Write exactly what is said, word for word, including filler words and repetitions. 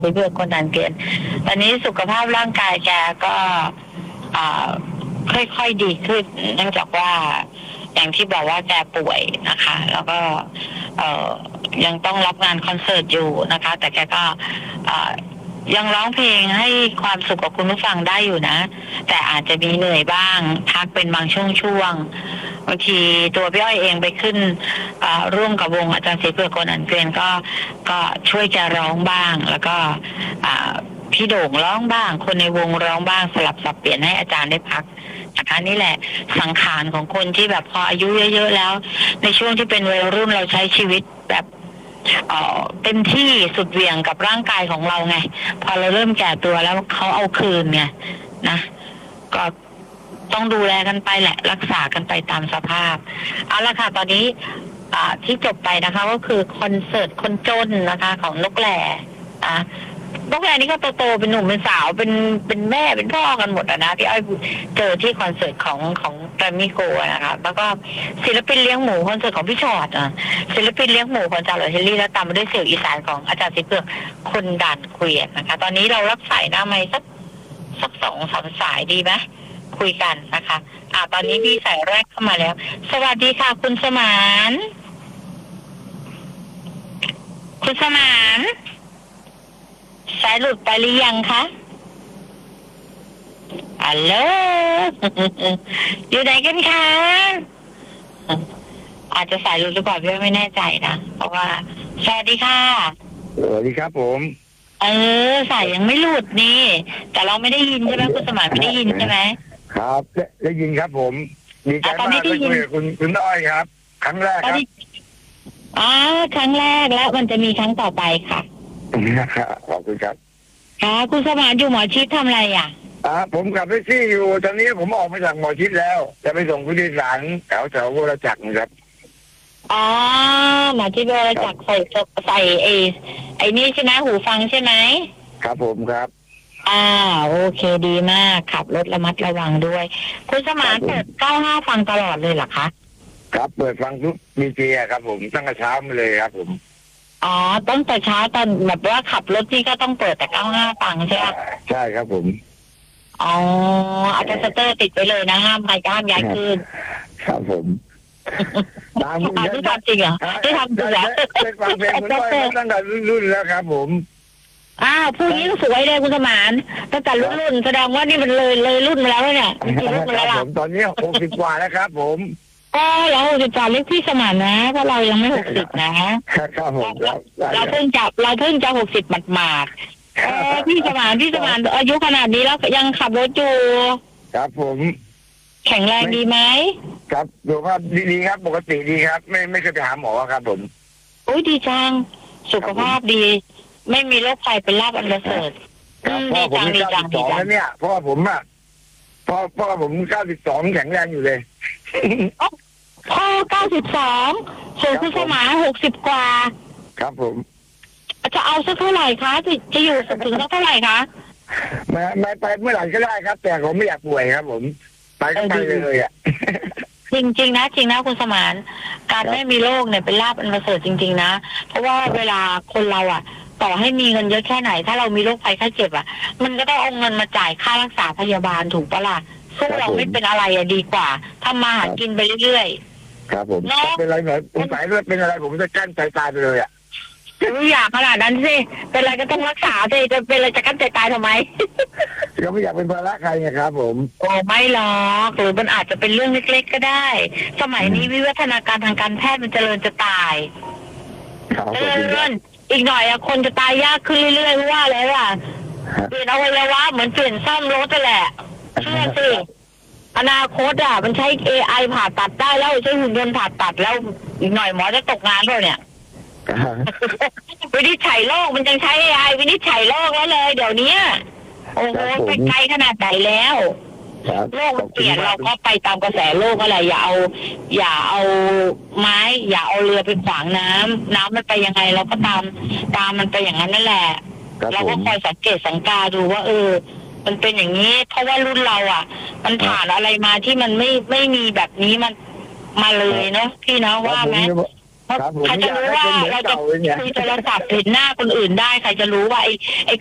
เพื่อคนนั้นเกินตอนนี้สุขภาพร่างกายแกก็ค่อยๆดีขึ้นเนื่องจากว่าอย่างที่บอกว่าแกป่วยนะคะแล้วก็ยังต้องรับงานคอนเสิร์ตอยู่นะคะแต่แกก็ยังร้องเพลงให้ความสุขกับคุณผู้ฟังได้อยู่นะแต่อาจจะมีเหนื่อยบ้างพักเป็นบางช่วงๆบางทีตัวพี่อ้อยเองไปขึ้นร่วมกับวงอาจารย์ศรีเพื่อคนอันเกรียนก็ก็ช่วยจะร้องบ้างแล้วก็พี่โด่งร้องบ้างคนในวงร้องบ้างสลับสับเปลี่ยนให้อาจารย์ได้พักนะคะนี่แหละสังขารของคนที่แบบพออายุเยอะๆแล้วในช่วงที่เป็นวัยรุ่นเราใช้ชีวิตแบบเอ่อเต็มที่สุดเหวี่ยงกับร่างกายของเราไงพอเราเริ่มแก่ตัวแล้วเขาเอาคืนไงนะก็ต้องดูแลกันไปแหละรักษากันไปตามสภาพเอาละค่ะตอนนี้ที่จบไปนะคะก็คือคอนเสิร์ตคนจนนะคะของนกแหล่อ่ะนกแหล่นี่ก็โตๆเป็นหนุ่มเป็นสาวเป็นเป็นแม่เป็นพ่อกันหมดนะพี่อ้อยเจอที่คอนเสิร์ตของของแกรมมี่โกนะคะแล้วก็ศิลปินเลี้ยงหมูคอนเสิร์ตของพี่ชอตอ่ะศิลปินเลี้ยงหมูของจาร์ลเฮลลี่แล้วตามมาด้วยเสียงอีสานของอาจารย์สิเพือกคนด่านเกวียนนะคะตอนนี้เรารับสายหน้าไมค์สักสักสองสามสายดีไหมคุยกันนะคะอ่าตอนนี้พี่สายแรกเข้ามาแล้วสวัสดีค่ะคุณสมานคุณสมานสายหลุดไปหรือยังคะฮัลโหลอยู่ไหนกันคะอาจจะสายหลุดหรือเปล่าพี่ไม่แน่ใจนะเพราะว่าสวัสดีค่ะสวัสดีครับผมเออสายยังไม่หลุดนี่แต่เราไม่ได้ยินใช่ไหมคุณสมานไม่ได้ยินใช่ไหมครับได้ยินครับผมดีใจมากที่คุยกับคุณคุณอ้อยครับครั้งแรกครับอ๋อครั้งแรกแล้วมันจะมีครั้งต่อไปค่ะขอบคุณครับค่ะคุณสมานอยู่หมอชิดทำอะไรอ่ะอ่าผมขับแท็กซี่อยู่ตอนนี้ผมออกมาจากหมอชิดแล้วจะไปส่งผู้โดยสารแถวแถววรจักรนะครับอ๋อหมอชิดวรจักรใส่ใส่ไอ้ไอ้นี่ใช่ไหมหูฟังใช่ไหมครับผมครับอ่าโอเคดีมากขับรถระมัดระวังด้วยคุณสมานเปิดเก้าห้าฟังตลอดเลยเหรอคะครับเปิดฟังทุกดีเจครับผมตั้งแต่เช้ามาเลยครับผมอ๋อตั้งแต่เช้าตอนแบบว่าขับรถนี่ก็ต้องเปิดแต่เก้าห้าฟังใช่ไหมใช่ครับผมอ๋ออาจจะสเตอร์ติดไปเลยนะห้ามไปห้ามย้ายคืนครับผมตามที่ทำจริงเหรอที่ทำจริงเหรอได้ฟังเพลงคุณอ้อยตั้งแต่รุ่นแล้วครับผมอ้าวผู้นี้สวยเลยคุณสมานตั้งแต่รุ่นแสดงว่านี่มันเลยเลยรุ่นมาแล้วเนี่ยกี่รุ่นมาแล้วล่ะตอนนี้หกสิบกว่าแล้วครับผมก็เราจะจ่าเล็กพี่สมานนะเพราะเรายังไม่หกสิบนะครับผมเราเพิ่งจับเราเพิ่งจะหกสิบหมาดๆเออพี่สมานพี่สมานอายุขนาดนี้แล้วยังขับรถอยู่ครับผมแข็งแรงดีไหมครับสุขภาพดีๆครับปกติดีครับไม่ไม่เคยไปหาหมอครับผมโอ้ยดีจังสุขภาพดีไม่มีโรคภัยเป็นลาภอันประเสริฐดีจังดีจังดีจังเนี่ยเพราะว่าผมอ่ะพ่อพ่อผมเก้าสิบสองแข็งแรงอยู่เลยพ่อเก้าสิบสองส่วนคุณสมานหกสิบกว่าครับผมจะเอาสักเท่าไหร่คะจะจะอยู่ถึงสักเท่าไหร่คะไม่ไม่ไปเมื่อไหร่ก็ได้ครับแต่ผมไม่อยากป่วยครับผมไปก็ไปเลยอ่ะจริงจริงนะจริงนะคุณสมานการไม่มีโรคเนี่ยเป็นลาภอันประเสริฐจริงๆนะเพราะว่าเวลาคนเราอ่ะต่อให้มีเงินเยอะแค่ไหนถ้าเรามีโรคภัยไข้เจ็บอ่ะมันก็ต้องเอาเงินมาจ่ายค่ารักษาพยาบาลถูกปะล่ะสู้เราไม่เป็นอะไรอะดีกว่าทำมาหากินไปเรื่อยๆครับผมเป็นอะไรเหมือนผมสายเลือดเป็นอะไรผมจะกั้นใจตายไปเลยอ่ะไม่อยากขนาดนั้นสิเป็นอะไรก็ต้องรักษาสิจะเป็นอะไรจะกั้นใจตายทำไมก็ไม่อยากเป็นภาระใครไงครับผมโอ้ไม่หรอกหรือมันอาจจะเป็นเรื่องเล็กๆก็ได้สมัยนี้วิวัฒนาการทางการแพทย์มันเจริญจะตายเจริญอีกหน่อยอะคนจะตายยากขึ้นเรื่อยๆเพราะว่าอะไรล่ะเปลี่ยนอวัยวะเหมือนเปลี่ยนซ่อมรถแหละเชื่อสิอนาคตอ่ะมันใช้ เอ ไอ ผ่าตัดได้แล้วใช้หุ่นยนต์ผ่าตัดแล้วอีกหน่อยหมอจะตกงานด้วยเนี่ยวินิจฉัยโรคมันยังใช้ เอ ไอ วินิจฉัยโรคแล้วเลยเดี๋ยวนี้โอ้โหไปไกลขนาดไหนแล้วโลกมันเปลี่ยนเราก็ไปตามกระแสโลกอะไรอย่าเอาอย่าเอาไม้อย่าเอาเรือไปขวางน้ำน้ำมันไปยังไงเราก็ตามตามมันไปอย่างนั้นนั่นแหละเราก็คอยสังเกตสังกาดูว่าเออมันเป็นอย่างนี้เพราะว่ารุ่นเราอ่ะมันผ่านอะไรมาที่มันไม่ไม่มีแบบนี้มันมาเลยเนาะพี่นะว่าไหมครับผมใครจะรู้ว่าอยากให้เป็นเหมือนเราจะเก่าเลยเนี่ยคุยโทรศัพท์เห็นหน้าคนอื่นได้ใครจะรู้ว่าไอ้ไอ้